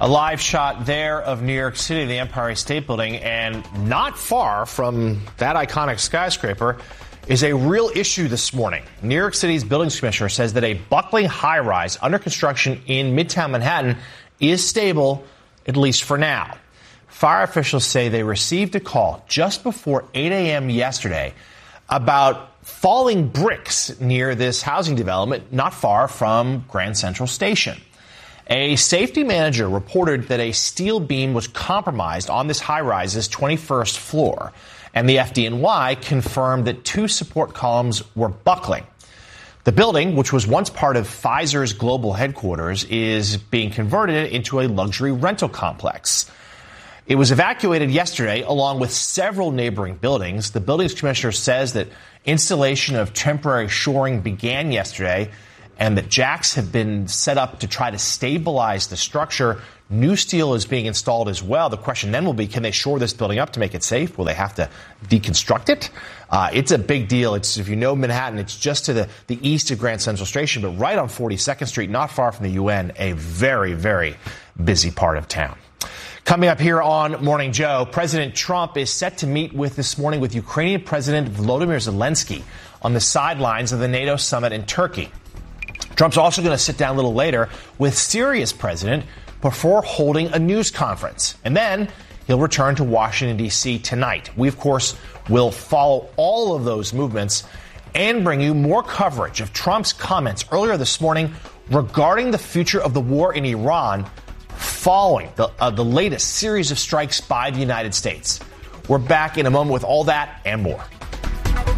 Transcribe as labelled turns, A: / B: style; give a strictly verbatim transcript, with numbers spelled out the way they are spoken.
A: A live shot there of New York City, the Empire State Building, and not far from that iconic skyscraper is a real issue this morning. New York City's buildings commissioner says that a buckling high-rise under construction in Midtown Manhattan is stable, at least for now. Fire officials say they received a call just before eight a.m. yesterday about falling bricks near this housing development not far from Grand Central Station. A safety manager reported that a steel beam was compromised on this high-rise's twenty-first floor, and the F D N Y confirmed that two support columns were buckling. The building, which was once part of Pfizer's global headquarters, is being converted into a luxury rental complex. It was evacuated yesterday along with several neighboring buildings. The buildings commissioner says that installation of temporary shoring began yesterday and that jacks have been set up to try to stabilize the structure. New steel is being installed as well. The question then will be, can they shore this building up to make it safe? Will they have to deconstruct it? Uh, it's a big deal. It's, if you know Manhattan, it's just to the, the east of Grand Central Station, but right on forty-second Street, not far from the U N, a very, very busy part of town. Coming up here on Morning Joe, President Trump is set to meet with this morning with Ukrainian President Volodymyr Zelensky on the sidelines of the NATO summit in Turkey. Trump's also going to sit down a little later with Syria's president before holding a news conference. And then he'll return to Washington, D C tonight. We, of course, will follow all of those movements and bring you more coverage of Trump's comments earlier this morning regarding the future of the war in Iran following the, uh, the latest series of strikes by the United States. We're back in a moment with all that and more.